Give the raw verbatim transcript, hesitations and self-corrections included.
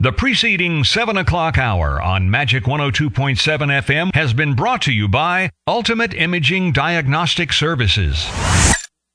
The preceding seven o'clock hour on Magic one oh two point seven F M has been brought to you by Ultimate Imaging Diagnostic Services.